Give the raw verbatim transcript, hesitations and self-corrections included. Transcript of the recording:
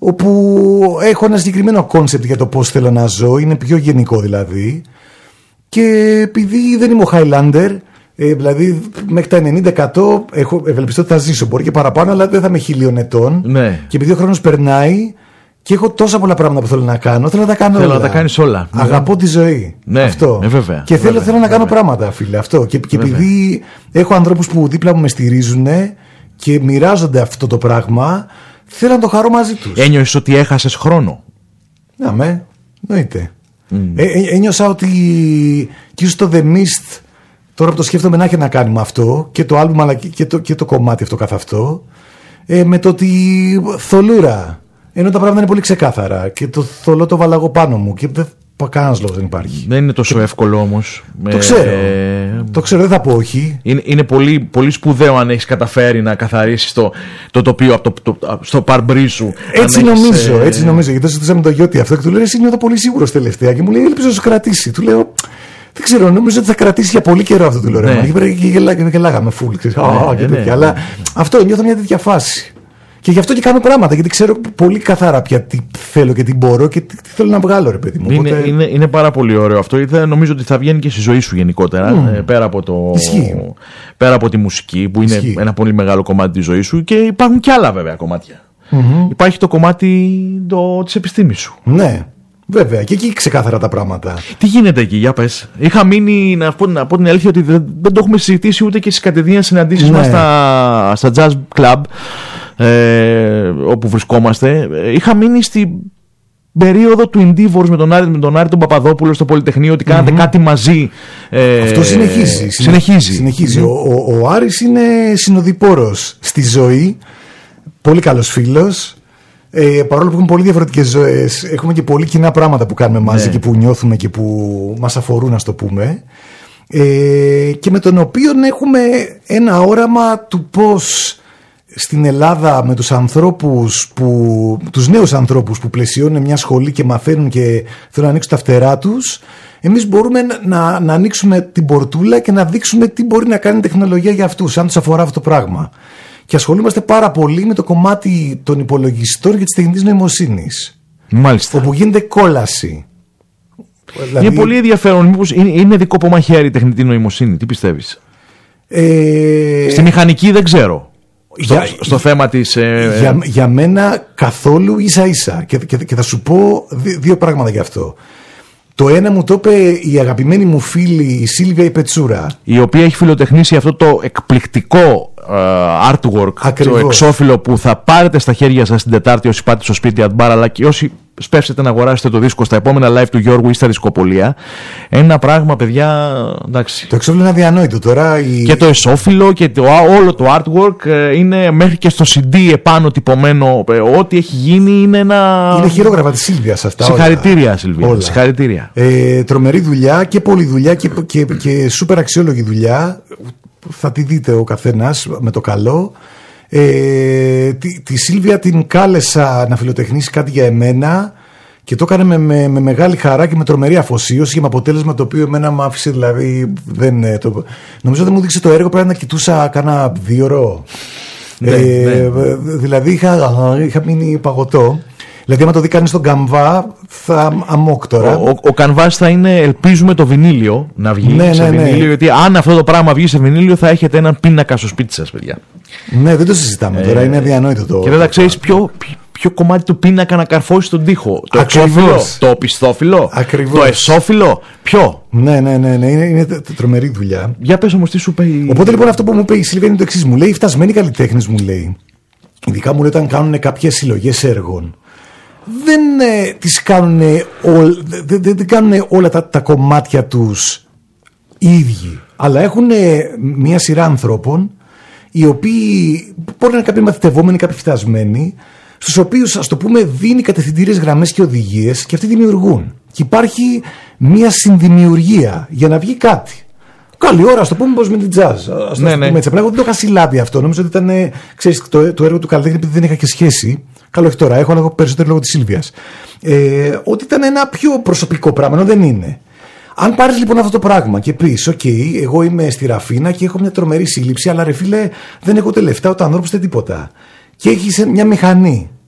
όπου έχω ένα συγκεκριμένο κόνσεπτ για το πώς θέλω να ζω, είναι πιο γενικό δηλαδή. Και επειδή δεν είμαι ο Highlander, ε, δηλαδή μέχρι τα ενενήντα τοις εκατό έχω ευελπιστώ ότι θα ζήσω. Μπορεί και παραπάνω, αλλά δεν θα είμαι χίλιων ετών. Ναι. Και επειδή ο χρόνος περνάει και έχω τόσα πολλά πράγματα που θέλω να κάνω, θέλω να τα κάνω θέλω όλα. να τα κάνεις όλα. Αγαπώ τη ζωή. Ναι, αυτό. Ε, βέβαια, και θέλω, βέβαια, θέλω να βέβαια. κάνω πράγματα, φίλε. Αυτό. Και, και επειδή έχω ανθρώπους που δίπλα μου με στηρίζουν και μοιράζονται αυτό το πράγμα, θέλω να το χαρώ μαζί τους. Ένιωσες ότι έχασες χρόνο? Να με, εννοείται. Mm. Ε, ε, ένιωσα ότι και ίσως το The Mist, τώρα που το σκέφτομαι, να έχει να κάνει με αυτό και το άλμπουμ αλλά και το, και το κομμάτι αυτό καθ' αυτό, ε, με το ότι θολούρα, ενώ τα πράγματα είναι πολύ ξεκάθαρα και το θολό το βάλα εγώ πάνω μου και δεν, κανένας λόγος δεν υπάρχει. Δεν είναι τόσο και... εύκολο όμως. Το ξέρω, ε... το ξέρω, δεν θα πω όχι. Είναι, είναι πολύ, πολύ σπουδαίο αν έχεις καταφέρει να καθαρίσεις το, το τοπίο από το, το, στο παρμπρί σου. Έτσι νομίζω, έχεις, ε... έτσι νομίζω. Γιατί συζητούσαμε με τον Γιώτη αυτό και του λέω: εσύ νιώθω πολύ σίγουρος τελευταία. Και μου λέει: ελπίζω να σου κρατήσει. Του λέω: δεν ξέρω, νομίζω ότι θα κρατήσει για πολύ καιρό αυτό το λωρέμα. Ναι. Και, και, γελά, και γελάγαμε φουλ. Ναι, ναι, ναι, αλλά ναι. Αυτό νιώθω μια τέτοια φάση. Και γι' αυτό και κάνω πράγματα, γιατί ξέρω πολύ καθαρά πια τι θέλω και τι μπορώ και τι θέλω να βγάλω, ρε παιδί μου. Είναι, Οπότε... είναι, είναι πάρα πολύ ωραίο αυτό. Ήθελα, νομίζω ότι θα βγαίνει και στη ζωή σου γενικότερα. Mm. Ε, πέρα, από το, πέρα από τη μουσική, που είναι Ισχύει. Ένα πολύ μεγάλο κομμάτι της ζωής σου, και υπάρχουν και άλλα βέβαια κομμάτια. Mm-hmm. Υπάρχει το κομμάτι το, της επιστήμης σου. Ναι. Βέβαια, και εκεί ξεκάθαρα τα πράγματα. Τι γίνεται εκεί, για πες. Είχα μείνει, να πω, να πω την αλήθεια, ότι δεν, δεν το έχουμε συζητήσει ούτε και στις κατηδίαν συναντήσεις ναι. μας στα, στα jazz club, ε, όπου βρισκόμαστε. Είχα μείνει στην περίοδο του Endeavors με τον Άρη, με τον Άρη τον Παπαδόπουλο στο Πολυτεχνείο, ότι κάνατε mm-hmm. κάτι μαζί. Ε, Αυτό συνεχίζει. Συνεχίζει. συνεχίζει. Mm-hmm. Ο, ο, ο Άρης είναι συνοδοιπόρος στη ζωή. Πολύ καλός φίλος. Ε, παρόλο που έχουμε πολύ διαφορετικές ζωές, έχουμε και πολύ κοινά πράγματα που κάνουμε μαζί ναι. και που νιώθουμε και που μας αφορούν, ας το πούμε. Ε, και με τον οποίο έχουμε ένα όραμα του πώς στην Ελλάδα με τους ανθρώπους που, τους νέους ανθρώπους που πλαισιώνουν μια σχολή και μαθαίνουν και θέλουν να ανοίξουν τα φτερά τους, εμείς μπορούμε να, να ανοίξουμε την πορτούλα και να δείξουμε τι μπορεί να κάνει η τεχνολογία για αυτούς, αν τους αφορά αυτό το πράγμα. Και ασχολούμαστε πάρα πολύ με το κομμάτι των υπολογιστών και της τεχνητής νοημοσύνης. Μάλιστα. Όπου γίνεται κόλαση. Δηλαδή... Είναι πολύ ενδιαφέρον. Μήπως είναι, είναι δικό από μαχαίρι η τεχνητή νοημοσύνη? Τι πιστεύεις? Ε... Στη μηχανική δεν ξέρω. Για, στο, στο θέμα της... Ε... Για, για μένα καθόλου ίσα ίσα. Και, και, και θα σου πω δύο πράγματα γι' αυτό. Το ένα μου το είπε η αγαπημένη μου φίλη η Σίλβια η Πετσούρα, η οποία έχει φιλοτεχνήσει αυτό το εκπληκτικό uh, artwork, Ακριβώς. Το εξώφυλλο που θα πάρετε στα χέρια σας την Τετάρτη όσοι πάτε στο σπίτι Αντμπάρα, αλλά και όσοι σπεύσετε να αγοράσετε το δίσκο στα επόμενα live του Γιώργου ή στα δισκοπολία. Ένα πράγμα, παιδιά, εντάξει. Το εξώφυλλο είναι αδιανόητο τώρα. Η... Και το εσώφυλλο και το, όλο το artwork είναι μέχρι και στο σι ντι επάνω τυπωμένο. Ό,τι έχει γίνει είναι ένα... Είναι χειρόγραφα της Σίλβιας αυτά. Συγχαρητήρια, Σίλβια. Συγχαρητήρια. Ε, τρομερή δουλειά και πολλή δουλειά και, και, και σούπερ αξιόλογη δουλειά. Θα τη δείτε ο καθένας με το καλό. Ε, τη, τη Σίλβια την κάλεσα να φιλοτεχνήσει κάτι για εμένα και το έκανε με, με, με μεγάλη χαρά και με τρομερή αφοσίωση και με αποτέλεσμα το οποίο εμένα μου άφησε, δηλαδή δεν, το, νομίζω δεν μου δείξε το έργο, πρέπει να κοιτούσα κάνα δύο ώρο. Ναι, ε, ναι. Δηλαδή είχα, είχα μείνει παγωτό. Δηλαδή, άμα το δει κανείς στον Καμβά, θα αμόκ τώρα. Ο, ο, ο Καμβάς θα είναι, ελπίζουμε, το βινίλιο να βγει ναι, σε ναι, βινίλιο. Ναι. Γιατί αν αυτό το πράγμα βγει σε βινίλιο, θα έχετε έναν πίνακα στο σπίτι σας, παιδιά. Ναι, δεν το συζητάμε ε, τώρα. Είναι αδιανόητο το. Και δεν θα ξέρεις ποιο, ποιο, ποιο κομμάτι του πίνακα να καρφώσει τον τοίχο. Το εξώφυλλο, το οπισθόφυλλο, Ακριβώς. Το εσώφυλλο. Ποιο. Ναι, ναι, ναι, ναι. Είναι, είναι τρομερή δουλειά. Για πες όμως τι σου είπε η... Οπότε λοιπόν αυτό που μου είπε η Σίλβια είναι το εξής. Μου λέει: οι φτασμένοι καλλιτέχνες, μου λέει, ειδικά μου λέει όταν κάνουν κάποιες συλλογές έργων, δεν ε, τις κάνουν, ό, δεν, δεν, δεν κάνουν όλα τα, τα κομμάτια τους οι ίδιοι, αλλά έχουν μια σειρά ανθρώπων οι οποίοι μπορεί να είναι κάποιοι μαθητευόμενοι, κάποιοι φτασμένοι, στους οποίους, ας το πούμε, δίνει κατευθυντήριες γραμμές και οδηγίες και αυτοί δημιουργούν. Και υπάρχει μια συνδημιουργία για να βγει κάτι. Καλή ώρα, ας το πούμε, πως με την jazz. Ας το ναι, πούμε ναι. έτσι. Απλά εγώ δεν το είχα συλλάβει αυτό. Νομίζω ότι ήταν, ξέρεις, το, το έργο του καλλιτέχνη, επειδή δεν είχα και σχέση. Καλό, όχι τώρα, έχω, αλλά έχω περισσότερο λόγω της Σίλβιας. Ε, ότι ήταν ένα πιο προσωπικό πράγμα, ενώ δεν είναι. Αν πάρεις λοιπόν αυτό το πράγμα και πεις, οκ, okay, εγώ είμαι στη Ραφίνα και έχω μια τρομερή σύλληψη, αλλά ρε φίλε, δεν έχω τελευταία, ούτε ανθρώπους, ούτε τίποτα. Και έχεις μια μηχανή